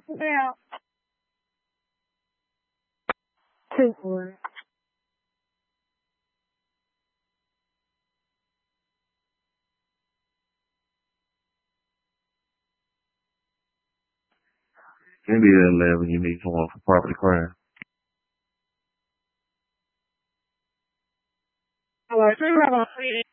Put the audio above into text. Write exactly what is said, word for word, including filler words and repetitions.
Yeah. Two for Maybe at eleven you need someone for property crime. Hello, two have a